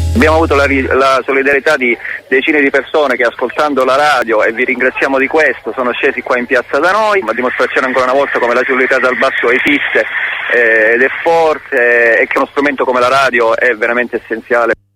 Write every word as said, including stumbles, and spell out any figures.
Abbiamo avuto la, la solidarietà di decine di persone che, ascoltando la radio, e vi ringraziamo di questo, sono scesi qua in piazza da noi, a dimostrazione ancora una volta come la solidarietà dal basso esiste eh, ed è forte, e che uno strumento come la radio è veramente essenziale.